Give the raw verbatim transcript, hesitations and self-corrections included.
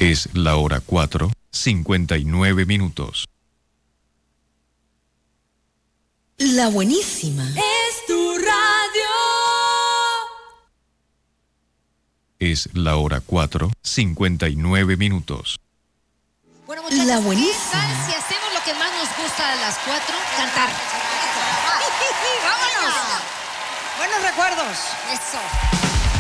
Es la hora cuatro, cincuenta y nueve minutos. La buenísima. Es tu radio. Es la hora cuatro, cincuenta y nueve minutos. Bueno, muchachos, La ¿qué buenísima. tal si hacemos lo que más nos gusta a las cuatro? Cantar. ¡Vámonos! Buenos recuerdos. Eso.